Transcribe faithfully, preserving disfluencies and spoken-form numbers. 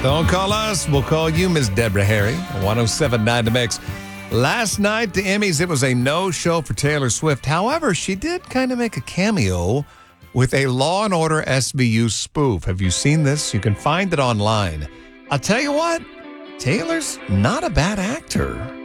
Don't call us. We'll call you, Miss Deborah Harry. one oh seven point nine The Mix. Last night, the Emmys, it was a no-show for Taylor Swift. However, she did kind of make a cameo with a Law and Order S V U spoof. Have you seen this? You can find it online. I'll tell you what, Taylor's not a bad actor.